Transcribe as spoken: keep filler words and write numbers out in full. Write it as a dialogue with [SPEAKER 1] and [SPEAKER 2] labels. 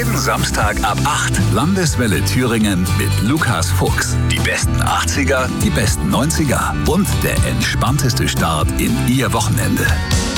[SPEAKER 1] Jeden Samstag ab acht. Landeswelle Thüringen mit Lukas Fuchs. Die besten achtziger, die besten neunziger und der entspannteste Start in Ihr Wochenende.